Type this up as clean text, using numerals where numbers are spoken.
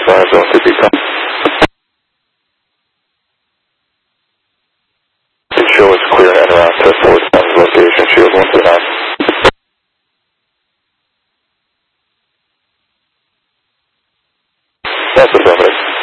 5, zone 2 become. It shows clear and around to Fort Sun's location, shield 139. That's affirmative.